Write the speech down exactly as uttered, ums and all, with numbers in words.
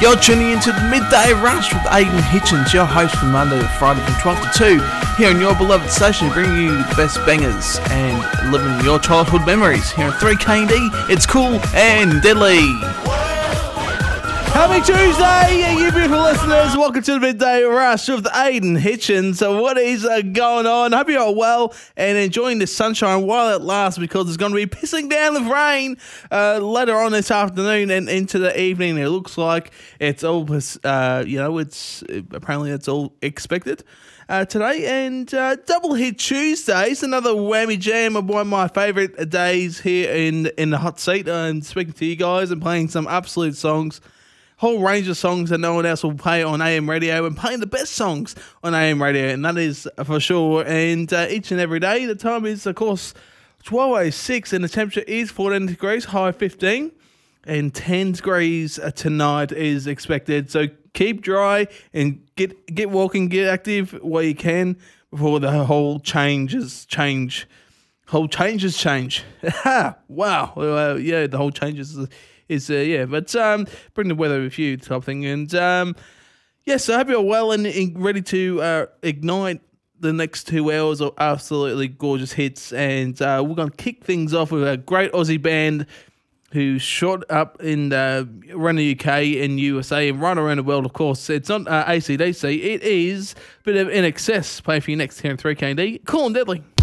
You're tuning into the Midday Rush with Aidan Hitchens, your host from Monday to Friday from twelve to two, here on your beloved station, bringing you the best bangers and living your childhood memories. Here on three K D, it's cool and deadly. Happy Tuesday, you beautiful listeners. Welcome to the Midday Rush with Aidan Hitchens. So what is uh, going on? Hope you're all well and enjoying the sunshine while it lasts, because it's going to be pissing down with rain uh, later on this afternoon and into the evening. It looks like it's all, uh, you know, it's apparently it's all expected uh, today. And uh, double hit Tuesdays, another whammy jam of one of my favourite days here in, in the hot seat. I'm speaking to you guys and playing some absolute songs. Whole range of songs that no one else will play on A M radio, and playing the best songs on A M radio, and that is for sure. And uh, each and every day, the time is, of course, twelve oh six, and the temperature is fourteen degrees, high fifteen, and ten degrees tonight is expected. So keep dry and get get walking, get active while you can before the whole changes change. Whole changes change. Wow. Well, yeah, the whole changes. Is uh, yeah, but um, bring the weather with you type thing, and um, yeah. So I hope you're well and, and ready to uh, ignite the next two hours of absolutely gorgeous hits, and uh, we're gonna kick things off with a great Aussie band who shot up in uh, around the U K and U S A and right around the world. Of course, it's not uh, A C D C. It is a bit of I N X S. Play for you next here in three K D. Cool and deadly.